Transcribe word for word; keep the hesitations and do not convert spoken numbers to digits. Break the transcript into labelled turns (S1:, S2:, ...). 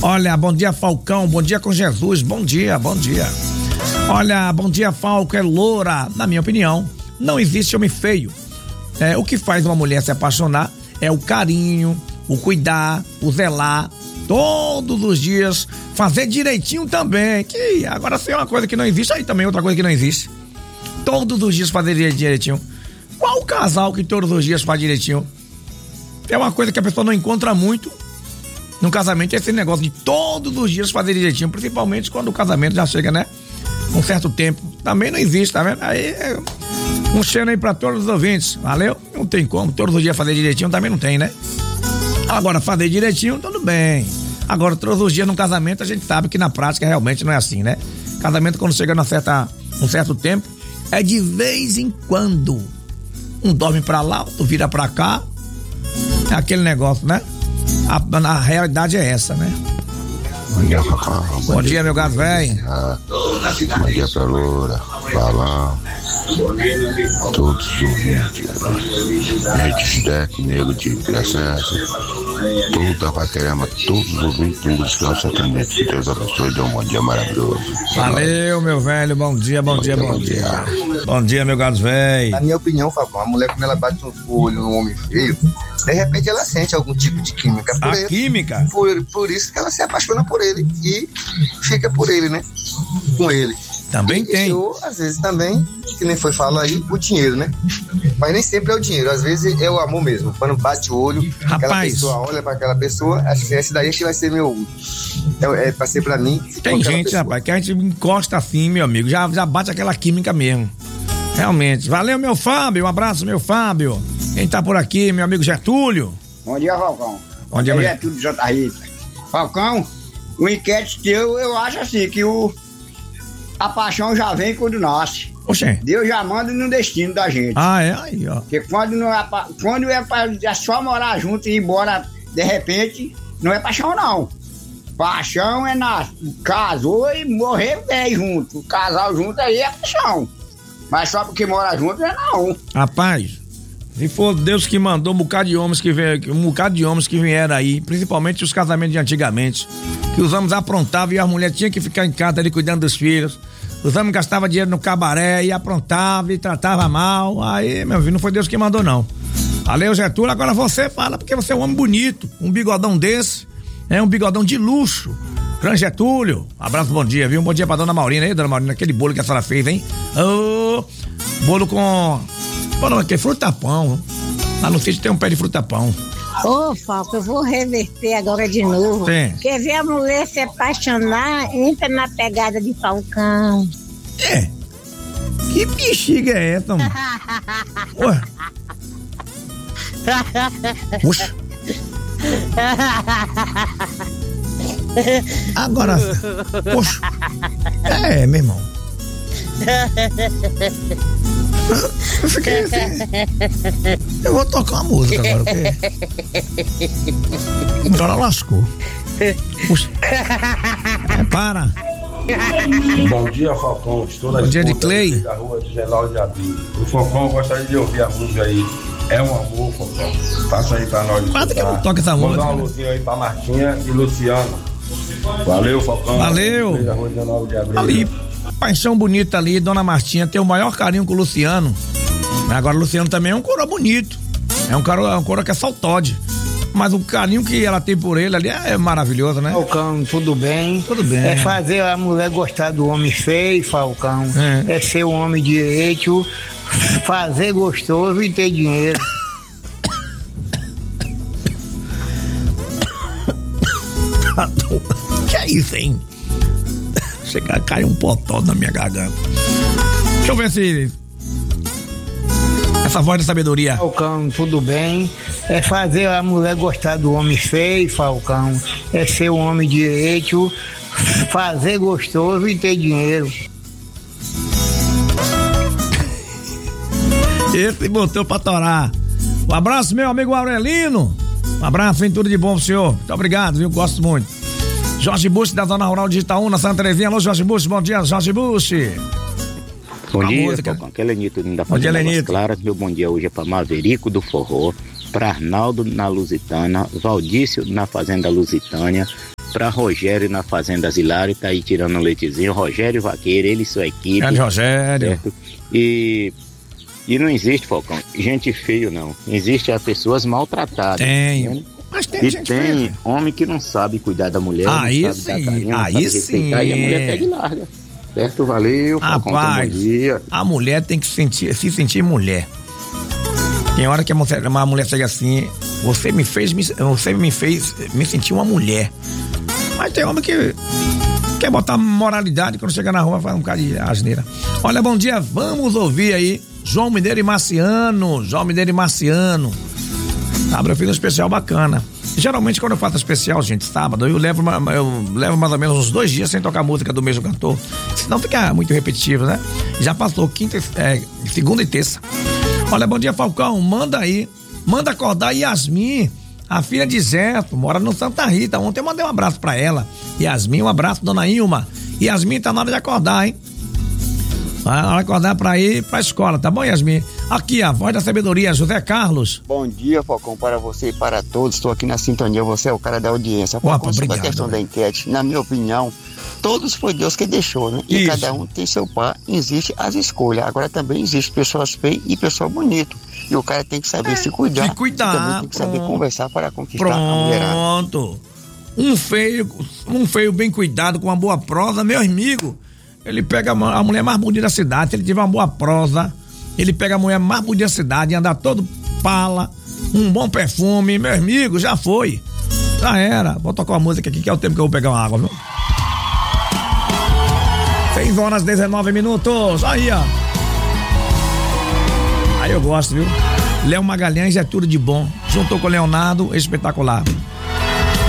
S1: Olha, bom dia, Falcão, bom dia com Jesus, bom dia, bom dia. Olha, bom dia, Falco, é loura. Na minha opinião, não existe homem feio. É, o que faz uma mulher se apaixonar é o carinho, o cuidar, o zelar, todos os dias, fazer direitinho também, que agora se é uma coisa que não existe, aí também outra coisa que não existe. Todos os dias fazer direitinho. Qual o casal que todos os dias faz direitinho? É uma coisa que a pessoa não encontra muito no casamento, é esse negócio de todos os dias fazer direitinho, principalmente quando o casamento já chega, né? Um certo tempo. Também não existe, tá vendo? Aí é um cheiro aí pra todos os ouvintes, valeu? Não tem como, todos os dias fazer direitinho também não tem, né? Agora, fazer direitinho, tudo bem. Agora, todos os dias no casamento, a gente sabe que na prática realmente não é assim, né? Casamento, quando chega numa certa, um certo tempo, é de vez em quando. Um dorme pra lá, outro vira pra cá. É aquele negócio, né? A, a realidade é essa, né?
S2: Bom dia, Cacau.
S1: Bom, Bom dia, dia, meu gato velho.
S2: Bom dia pra Loura, Balão, todos os ouvintes, gente Deck, Nego de Crescência, toda a Paquerema, todos os ouvintes do Descanso Satélite. Que Deus abençoe e dê um bom dia maravilhoso.
S1: Valeu, meu velho, bom dia, bom, bom dia, dia, bom dia. dia. Bom dia, meu gato velho.
S3: Na minha opinião, Fabão, a mulher, quando ela bate o olho no homem feio, de repente ela sente algum tipo de química. Por
S1: a
S3: ele,
S1: química?
S3: Por, por isso que ela se apaixona por ele e fica por ele, né? Com ele.
S1: Também
S3: e,
S1: tem.
S3: Eu, às vezes também, que nem foi falar aí, o dinheiro, né? Mas nem sempre é o dinheiro, às vezes é o amor mesmo. Quando bate o olho,
S1: Rapaz,
S3: aquela pessoa olha pra aquela pessoa, acho que esse daí é que vai ser meu. É, é pra ser pra mim.
S1: Tem gente, pessoa. Rapaz, que a gente encosta assim, meu amigo, já, já bate aquela química mesmo. Realmente. Valeu, meu Fábio, um abraço, meu Fábio. Quem tá por aqui, meu amigo Getúlio.
S4: Bom dia, Falcão.
S1: Bom dia, meu
S4: Getúlio J. Rita. Falcão, o enquete teu, eu acho assim, que o a paixão já vem quando nasce.
S1: Oxê.
S4: Deus já manda no destino da gente.
S1: Ah, é? Aí, ó.
S4: Porque quando, não é, quando é pra é só morar junto e ir embora de repente, não é paixão, não. Paixão é na casou e morrer bem junto. Casal junto aí é paixão. Mas só porque mora junto é não.
S1: Rapaz, se for Deus que mandou um bocado de homens que vem, um bocado de homens que vieram aí, principalmente os casamentos de antigamente, que os homens aprontavam e as mulheres tinham que ficar em casa ali cuidando dos filhos. Os homens gastavam dinheiro no cabaré e aprontavam e tratavam mal. Aí, meu filho, não foi Deus que mandou, não. Valeu, Getúlio. Agora você fala, porque você é um homem bonito, um bigodão desse, é um bigodão de luxo. Grande Getúlio, abraço, bom dia, viu? Um bom dia pra dona Maurina aí, dona Maurina, aquele bolo que a senhora fez, hein? Ô, oh, bolo com... Bolo que fruta-pão. Lá no sítio tem um pé de fruta-pão.
S5: Ô, oh, Falco, eu vou reverter agora de novo.
S1: Sim.
S5: Quer ver a mulher se apaixonar, entra na pegada de Falcão.
S1: É? Que bexiga é essa, mano? Ué? Puxa. Agora, poxa, é, meu irmão. Eu fiquei assim. Eu vou tocar uma música agora, porque agora lascou. Puxa. É, para.
S6: Bom dia, Falcão. Estou na
S1: Bom dia de Clay.
S6: Da rua de Geral de Abril. O Falcão gostaria de ouvir a música aí. É um amor, Falcão. Passa aí pra nós.
S1: Quase que eu não toco essa música.
S6: Mandar uma luzinha aí pra Martinha e Luciano. Valeu, Falcão.
S1: Valeu.
S6: Da rua de Geral de Abril.
S1: Ali, paixão bonita ali, dona Martinha tem o maior carinho com o Luciano. Agora o Luciano também é um coro bonito. É um coro, é um coro que é saltode. Mas o carinho que ela tem por ele ali é maravilhoso, né?
S7: Falcão, tudo bem?
S1: Tudo bem.
S7: É fazer a mulher gostar do homem feio, Falcão. É, é ser um homem direito, fazer gostoso e ter dinheiro.
S1: Que é isso, hein? Chega, cai um potó na minha garganta. Deixa eu ver se... Essa voz de sabedoria.
S7: Falcão, tudo bem? É fazer a mulher gostar do homem feio, Falcão. É ser um homem direito, fazer gostoso e ter dinheiro.
S1: Esse botou pra torar. Um abraço, meu amigo Aurelino. Um abraço, hein? Tudo de bom pro senhor. Muito obrigado, viu? Gosto muito. Jorge Bush, da Zona Rural de Itaú, na Santa Terezinha. Alô, Jorge Bush. Bom dia, Jorge Bush.
S8: Bom a dia, Falcão. Aqui é Lenito da Fazenda Águas Claras. Meu bom dia hoje é para Maverico do Forró, para Arnaldo na Lusitana, Valdício na Fazenda Lusitânia, pra Rogério na Fazenda Hilário, tá aí tirando um leitezinho. Rogério Vaqueiro, ele e sua equipe.
S1: Grande Rogério.
S8: Certo? E, e não existe, Falcão, gente feio não. Existe as pessoas maltratadas.
S1: Tem.
S8: Né?
S1: Mas tem
S8: e
S1: gente
S8: tem
S1: feia.
S8: homem que não sabe cuidar da mulher,
S1: Aí
S8: não sabe
S1: sim,
S8: dar carinho, não
S1: aí
S8: sabe
S1: sim.
S8: respeitar, e a mulher pega e larga. Certo? Valeu, Falcão,
S1: Rapaz,
S8: bom dia.
S1: a mulher tem que sentir, se sentir mulher. Tem hora que a mulher, uma mulher chega assim, você me fez, me, você me fez me sentir uma mulher. Mas tem homem que quer botar moralidade quando chega na rua, faz um bocado de asneira. Olha, bom dia, vamos ouvir aí João Mineiro e Marciano, João Mineiro e Marciano. Sábado eu fiz um especial bacana. Geralmente quando eu faço especial, gente, sábado, eu levo, uma, eu levo mais ou menos uns dois dias sem tocar música do mesmo cantor. Senão fica muito repetitivo, né? Já passou quinta, é, segunda e terça. Olha, bom dia, Falcão, manda aí, manda acordar Yasmin, a filha de Zé, mora no Santa Rita. Ontem eu mandei um abraço pra ela. Yasmin, um abraço, dona Ilma. Yasmin, tá na hora de acordar, hein? Vai acordar pra ir pra escola, tá bom, Yasmin? Aqui, a voz da sabedoria, José Carlos.
S9: Bom dia, Falcão, para você e para todos. Estou aqui na sintonia, você é o cara da audiência. Falcão,
S1: Opa,
S9: sobre
S1: obrigado,
S9: a questão
S1: né?
S9: da enquete, na minha opinião, todos foi Deus que deixou, né? E
S1: Isso.
S9: cada um tem seu par, existe as escolhas. Agora também existe pessoas feias e pessoas bonitas. E o cara tem que saber
S1: É,
S9: se cuidar.
S1: se cuidar,
S9: E também tem que saber
S1: pronto.
S9: conversar para conquistar a mulherada.
S1: Pronto. Um feio, um feio bem cuidado com uma boa prosa, meu amigo. Ele pega a mulher mais bonita da cidade, se ele tiver uma boa prosa, ele pega a mulher mais bonita da cidade e andar todo pala, um bom perfume, meu amigo, já foi. Já era. Vou tocar uma música aqui que é o tempo que eu vou pegar uma água, viu? seis horas e dezenove minutos. Aí, ó. Aí eu gosto, viu? Léo Magalhães é tudo de bom. Juntou com o Leonardo, espetacular.